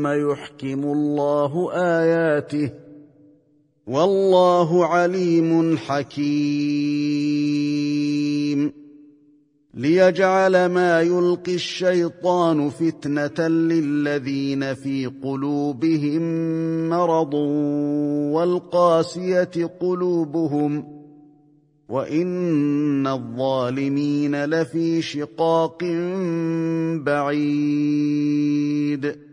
يحكم الله آياته والله عليم حكيم ليجعل ما يلقي الشيطان فتنة للذين في قلوبهم مرض والقاسية قلوبهم وإن الظالمين لفي شقاق بعيد